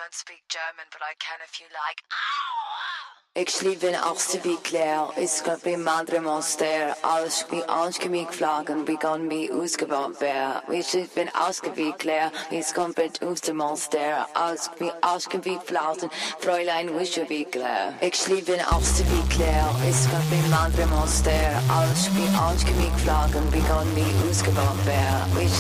don't speak German, but I can if you like. Ik sliep in Achterby Claire, is got bij Madre Monster, alles wie aanschemig vlagen, begon bij Oesgebouw bear. We sliep in Achterby Claire, is komt bij Oestermonster, alles wie aanschemig vlagen, Fräulein Wischerby Claire. Ik sliep in Achterby Claire, is got bij Madre Monster, alles wie aanschemig vlagen, begon bij Oesgebouw bear.